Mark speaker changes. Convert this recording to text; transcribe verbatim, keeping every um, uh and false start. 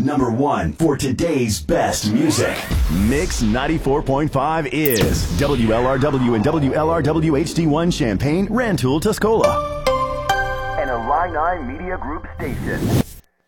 Speaker 1: number one for today's best music. Mix ninety-four point five is W L R W and W L R W H D one Champaign, Rantoul, Tuscola.
Speaker 2: An Illini Media Group station.